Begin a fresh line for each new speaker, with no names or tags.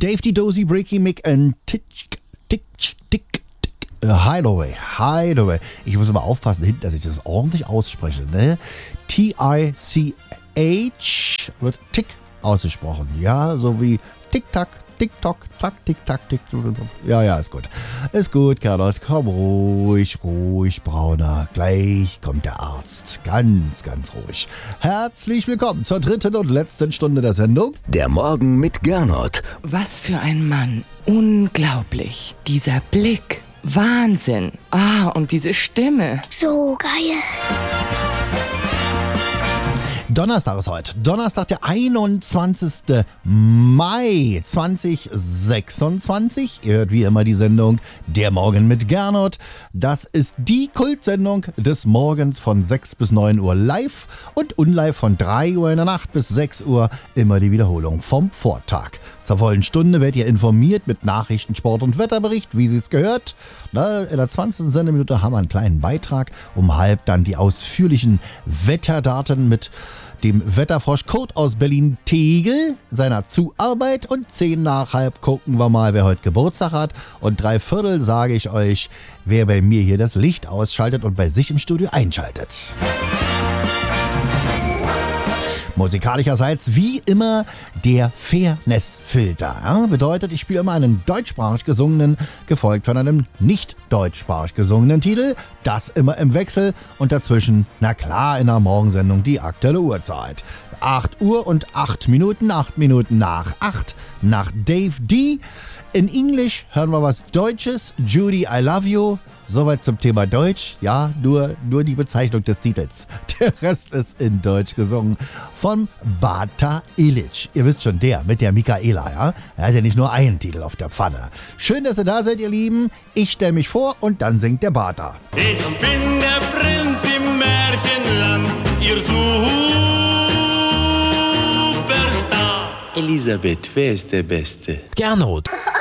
Dave D. Dozy, Breaky Mick and Hideaway. Ich muss aber aufpassen, dass ich das ordentlich ausspreche. Ne? T-I-C-H wird Tick ausgesprochen. Ja, so wie Tick-Tack, Tick-Tock, Tack, Tick-Tack, Tick-Tock. Ja, ist gut. Ist gut, Carlot. Komm ruhig, Brauner. Gleich kommt der Arzt. Ganz, ganz ruhig. Herzlich willkommen zur dritten und letzten Stunde der Sendung.
Der Morgen mit Gernot.
Was für ein Mann. Unglaublich. Dieser Blick. Wahnsinn. Und diese Stimme.
So geil.
Donnerstag ist heute. Donnerstag, der 21. Mai 2026. Ihr hört wie immer die Sendung Der Morgen mit Gernot. Das ist die Kultsendung des Morgens von 6 bis 9 Uhr live und unlive von 3 Uhr in der Nacht bis 6 Uhr. Immer die Wiederholung vom Vortag. Zur vollen Stunde werdet ihr informiert mit Nachrichten, Sport und Wetterbericht, wie sie es gehört. In der 20. Sendeminute haben wir einen kleinen Beitrag. Um halb dann die ausführlichen Wetterdaten mit dem Wetterfrosch Kurt aus Berlin-Tegel, seiner Zuarbeit. Und 10 nach halb gucken wir mal, wer heute Geburtstag hat. Und 3/4 sage ich euch, wer bei mir hier das Licht ausschaltet und bei sich im Studio einschaltet. Musikalischerseits wie immer der Fairness-Filter. Ja, bedeutet, ich spiele immer einen deutschsprachig gesungenen, gefolgt von einem nicht deutschsprachig gesungenen Titel. Das immer im Wechsel und dazwischen, na klar, in der Morgensendung die aktuelle Uhrzeit. 8 Uhr und 8 Minuten, 8 Minuten nach 8, nach Dave D. In Englisch hören wir was Deutsches, Judy, I Love You. Soweit zum Thema Deutsch. Ja, nur die Bezeichnung des Titels. Der Rest ist in Deutsch gesungen von Bata Ilic. Ihr wisst schon, der mit der Michaela, ja? Er hat ja nicht nur einen Titel auf der Pfanne. Schön, dass ihr da seid, ihr Lieben. Ich stelle mich vor und dann singt der Bata.
Ich bin der Prinz im Märchenland, ihr Superstar.
Elisabeth, wer ist der Beste?
Gernot.